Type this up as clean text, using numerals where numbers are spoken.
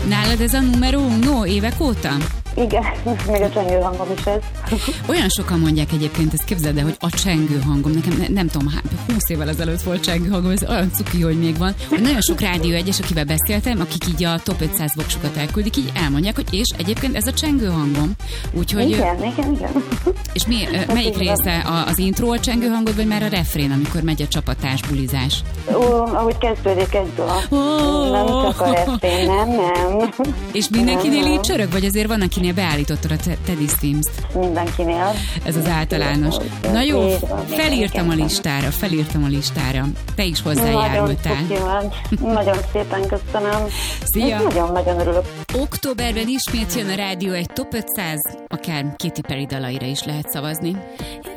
Nálad ez a numero uno évek óta? Igen, még a csengő hangom is ez. Olyan sokan mondják egyébként, ezt képzeld el, hogy a csengő hangom, nekem nem tudom, 20 évvel ezelőtt volt csengő hangom, ez olyan cuki, hogy még van. Nagyon sok rádió egyes, akivel beszéltem, akik így a top 500 voksukat elküldik, így elmondják, hogy és egyébként ez a csengő hangom. Úgyhogy, igen. És melyik része az intro a csengő hangod, vagy már a refrén, amikor megy a csapatás, bulizás? Ahogy kezdődik egy dolog. Nem csak a refrén, nem. És mindenkinél így csörög, vagy azért van, akinél beállítottad a Teddy Swims-t? Mindenkinél. Ez az általános. Na jó, felírtam a listára. Te is hozzájárultál. Nagyon szépen köszönöm. Szia! Nagyon örülök. Októberben ismét jön a rádió egy top 500, akár Katy Perry dalaira is lehet szavazni.